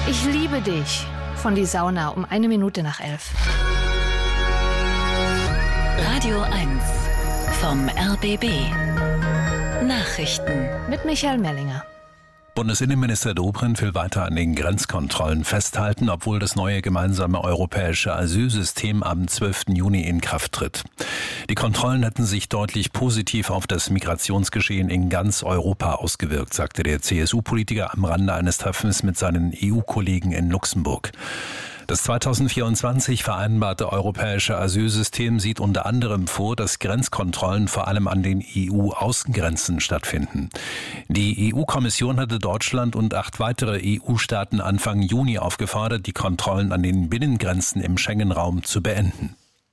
Ich liebe dich von Die Sauna um 11:01. Radio 1 vom RBB. Nachrichten Mit Michael Mellinger. Bundesinnenminister Dobrindt will weiter an den Grenzkontrollen festhalten, obwohl das neue gemeinsame europäische Asylsystem am 12. Juni in Kraft tritt. Die Kontrollen hätten sich deutlich positiv auf das Migrationsgeschehen in ganz Europa ausgewirkt, sagte der CSU-Politiker am Rande eines Treffens mit seinen EU-Kollegen in Luxemburg. Das 2024 vereinbarte europäische Asylsystem sieht unter anderem vor, dass Grenzkontrollen vor allem an den EU-Außengrenzen stattfinden. Die EU-Kommission hatte Deutschland und 8 weitere EU-Staaten Anfang Juni aufgefordert, die Kontrollen an den Binnengrenzen im Schengen-Raum zu beenden.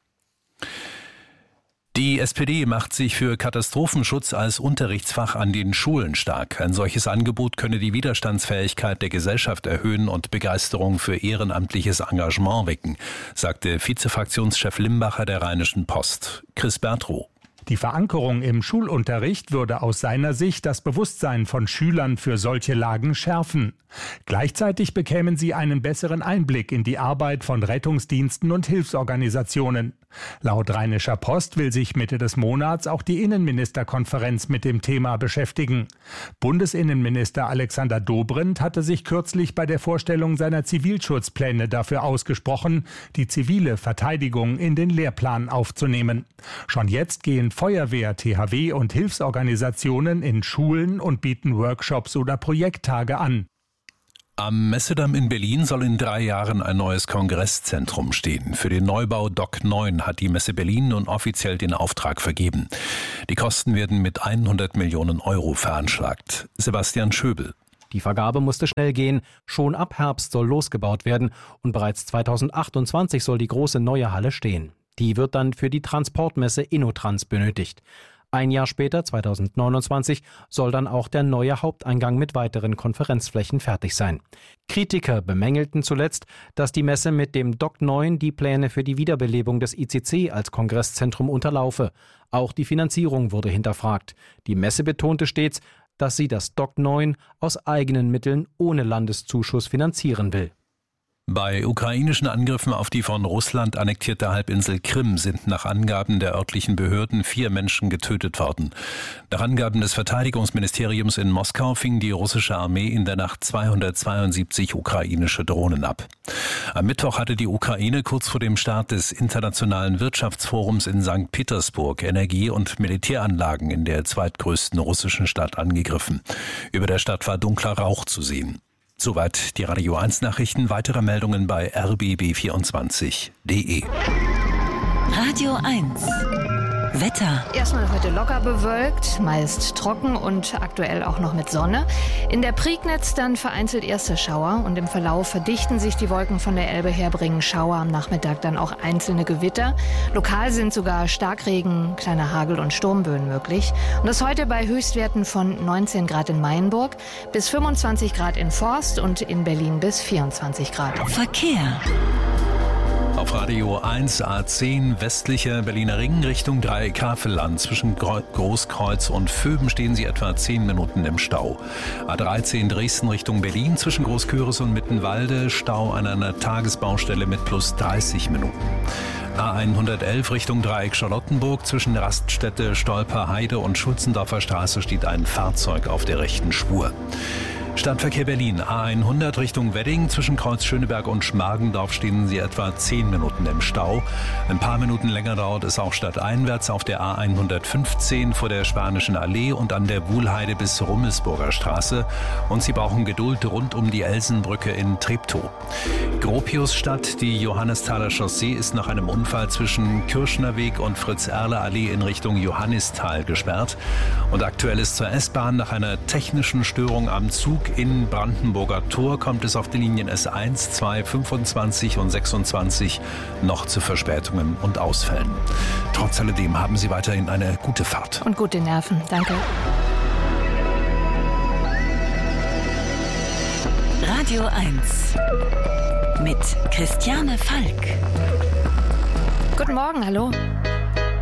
Die SPD macht sich für Katastrophenschutz als Unterrichtsfach an den Schulen stark. Ein solches Angebot könne die Widerstandsfähigkeit der Gesellschaft erhöhen und Begeisterung für ehrenamtliches Engagement wecken, sagte Vizefraktionschef Limbacher der Rheinischen Post. Chris Bertrow. Die Verankerung im Schulunterricht würde aus seiner Sicht das Bewusstsein von Schülern für solche Lagen schärfen. Gleichzeitig bekämen sie einen besseren Einblick in die Arbeit von Rettungsdiensten und Hilfsorganisationen. Laut Rheinischer Post will sich Mitte des Monats auch die Innenministerkonferenz mit dem Thema beschäftigen. Bundesinnenminister Alexander Dobrindt hatte sich kürzlich bei der Vorstellung seiner Zivilschutzpläne dafür ausgesprochen, die zivile Verteidigung in den Lehrplan aufzunehmen. Schon jetzt gehen Feuerwehr, THW und Hilfsorganisationen in Schulen und bieten Workshops oder Projekttage an. Am Messedamm in Berlin soll in 3 Jahren ein neues Kongresszentrum stehen. Für den Neubau Dock 9 hat die Messe Berlin nun offiziell den Auftrag vergeben. Die Kosten werden mit 100 Millionen Euro veranschlagt. Sebastian Schöbel. Die Vergabe musste schnell gehen. Schon ab Herbst soll losgebaut werden und bereits 2028 soll die große neue Halle stehen. Die wird dann für die Transportmesse InnoTrans benötigt. Ein Jahr später, 2029, soll dann auch der neue Haupteingang mit weiteren Konferenzflächen fertig sein. Kritiker bemängelten zuletzt, dass die Messe mit dem Dock 9 die Pläne für die Wiederbelebung des ICC als Kongresszentrum unterlaufe. Auch die Finanzierung wurde hinterfragt. Die Messe betonte stets, dass sie das Dock 9 aus eigenen Mitteln ohne Landeszuschuss finanzieren will. Bei ukrainischen Angriffen auf die von Russland annektierte Halbinsel Krim sind nach Angaben der örtlichen Behörden 4 Menschen getötet worden. Nach Angaben des Verteidigungsministeriums in Moskau fing die russische Armee in der Nacht 272 ukrainische Drohnen ab. Am Mittwoch hatte die Ukraine kurz vor dem Start des Internationalen Wirtschaftsforums in St. Petersburg Energie- und Militäranlagen in der zweitgrößten russischen Stadt angegriffen. Über der Stadt war dunkler Rauch zu sehen. Soweit die Radio 1 Nachrichten. Weitere Meldungen bei rbb24.de. Radio 1 Wetter. Erstmal heute locker bewölkt, meist trocken und aktuell auch noch mit Sonne. In der Prignitz dann vereinzelt erste Schauer und im Verlauf verdichten sich die Wolken von der Elbe her, bringen Schauer am Nachmittag dann auch einzelne Gewitter. Lokal sind sogar Starkregen, kleiner Hagel und Sturmböen möglich. Und das heute bei Höchstwerten von 19 Grad in Mayenburg bis 25 Grad in Forst und in Berlin bis 24 Grad. Verkehr. Auf Radio 1 A10 westlicher Berliner Ring Richtung Dreieck-Havelland. Zwischen Großkreuz und Vöben stehen Sie etwa 10 Minuten im Stau. A13 Dresden Richtung Berlin zwischen Großköris und Mittenwalde. Stau an einer Tagesbaustelle mit plus 30 Minuten. A111 Richtung Dreieck Charlottenburg. Zwischen Raststätte, Stolper, und Schulzendorfer Straße steht ein Fahrzeug auf der rechten Spur. Stadtverkehr Berlin, A100 Richtung Wedding, zwischen Kreuz Schöneberg und Schmargendorf stehen Sie etwa 10 Minuten im Stau. Ein paar Minuten länger dauert es auch stadteinwärts auf der A115 vor der Spanischen Allee und an der Wuhlheide bis Rummelsburger Straße. Und Sie brauchen Geduld rund um die Elsenbrücke in Treptow. Gropiusstadt, die Johannesthaler Chaussee ist nach einem Unfall zwischen Kirschnerweg und Fritz-Erle-Allee in Richtung Johannisthal gesperrt. Und aktuell ist zur S-Bahn nach einer technischen Störung am Zug in Brandenburger Tor kommt es auf den Linien S1, 2, 25 und 26 noch zu Verspätungen und Ausfällen. Trotz alledem haben Sie weiterhin eine gute Fahrt. Und gute Nerven. Danke. Radio 1 mit Christiane Falk. Guten Morgen, hallo.